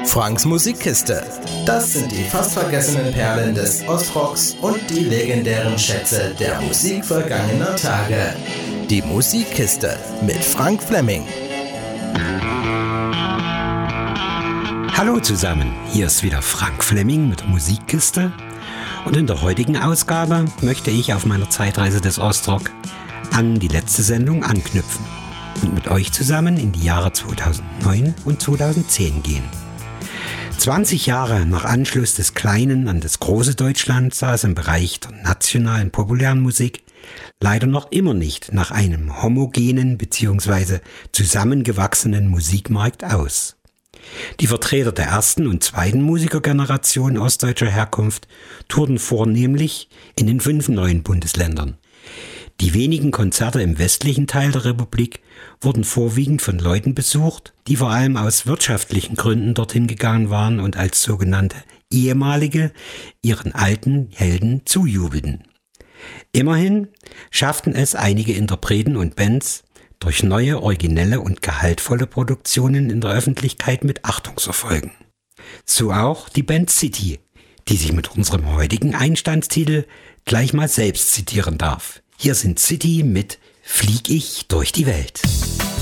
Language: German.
Franks Musikkiste. Das sind die fast vergessenen Perlen des Ostrocks und die legendären Schätze der Musik vergangener Tage. Die Musikkiste mit Frank Fleming. Hallo zusammen, hier ist wieder Frank Fleming mit der Musikkiste und in der heutigen Ausgabe möchte ich auf meiner Zeitreise des Ostrock an die letzte Sendung anknüpfen und mit euch zusammen in die Jahre 2009 und 2010 gehen. 20 Jahre nach Anschluss des kleinen an das große Deutschland sah es im Bereich der nationalen populären Musik leider noch immer nicht nach einem homogenen bzw. zusammengewachsenen Musikmarkt aus. Die Vertreter der ersten und zweiten Musikergeneration ostdeutscher Herkunft tourten vornehmlich in den 5 neuen Bundesländern. Die wenigen Konzerte im westlichen Teil der Republik wurden vorwiegend von Leuten besucht, die vor allem aus wirtschaftlichen Gründen dorthin gegangen waren und als sogenannte ehemalige ihren alten Helden zujubelten. Immerhin schafften es einige Interpreten und Bands, durch neue, originelle und gehaltvolle Produktionen in der Öffentlichkeit mit Achtung zu folgen. So auch die Band City, die sich mit unserem heutigen Einstandstitel gleich mal selbst zitieren darf. Hier sind City mit Flieg ich durch die Welt.